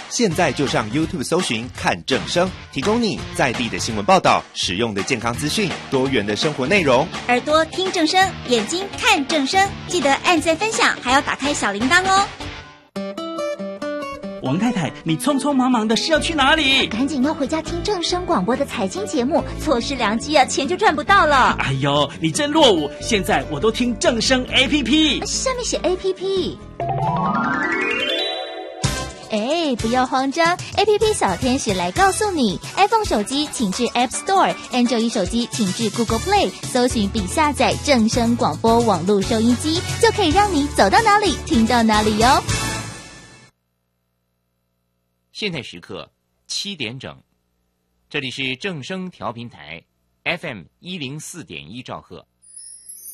现在就上 YouTube 搜寻看正声，提供你在地的新闻报道、实用的健康资讯、多元的生活内容。 耳朵听正声，眼睛看正声，记得按赞分享，还要打开小铃铛哦。 王太太，你匆匆忙忙的是要去哪里？ 赶紧要回家听正声广播的财经节目，错失良机啊，钱就赚不到了。 哎呦，你真落伍！现在我都听正声 APP， 下面写 APP。不要慌张 ，APP 小天使来告诉你 ，iPhone 手机请至 App Store，Android 手机请至 Google Play， 搜寻并下载正声广播网络收音机，就可以让你走到哪里听到哪里哟。 现在时刻7点整，这里是正声调频台 FM104.1兆赫，